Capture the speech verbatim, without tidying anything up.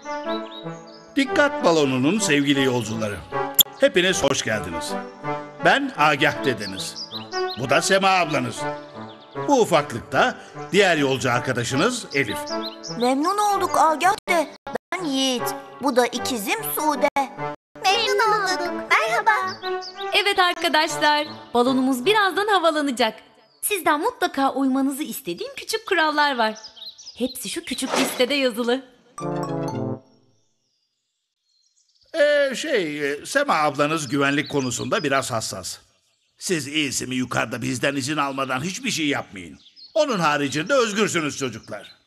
Dikkat balonunun sevgili yolcuları. Hepiniz hoş geldiniz. Ben Agah dedeniz. Bu da Sema ablanız. Bu ufaklıkta diğer yolcu arkadaşınız Elif. Memnun olduk Agah de. Ben Yiğit. Bu da ikizim Sude. Memnun olduk. Merhaba. Evet arkadaşlar, balonumuz birazdan havalanacak. Sizden mutlaka uymanızı istediğim küçük kurallar var. Hepsi şu küçük listede yazılı. Ee, şey, Sema ablanız güvenlik konusunda biraz hassas. Siz iyisi mi yukarıda bizden izin almadan hiçbir şey yapmayın. Onun haricinde özgürsünüz çocuklar.